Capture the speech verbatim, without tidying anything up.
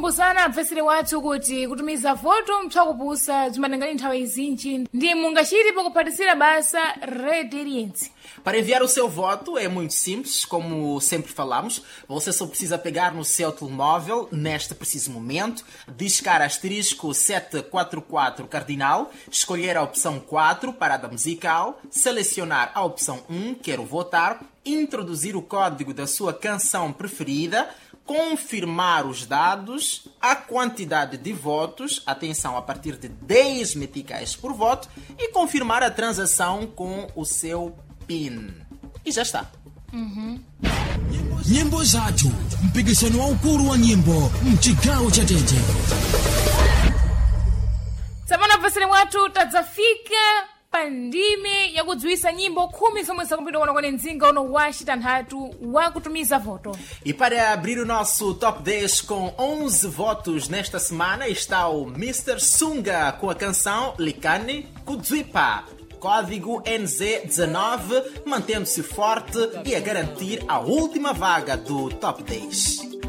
kupusana abvesere wathu kuti kutumiza voto mpsakupusa zimatengani nthawi izinji ndi mungachite pakuphatisira basa Rederiense. Para enviar o seu voto é muito simples, como sempre falamos. Você só precisa pegar no seu telemóvel, neste preciso momento, discar asterisco sete quatro quatro cardinal, escolher a opção quatro, parada musical, selecionar a opção um, quero votar, introduzir o código da sua canção preferida, confirmar os dados, a quantidade de votos, atenção, a partir de dez meticais por voto, e confirmar a transação com o seu PIN. E já está. Uhum. Nyimbo zatu, mpikisano waukulu wa nyimbo mchigawo cha Tete. Tsopano abvesere wathu tadzafika pandime yakudziwisa nyimbo khumi zomwe zakumbidwa kuno kone mzinga uno wa Citanthatu wa kutumiza voto. E para abrir o nosso top dez com onze votos nesta semana está o mister Sunga com a canção Likani Kudzipa, código N Z dezenove, mantendo-se forte e a garantir a última vaga do top dez.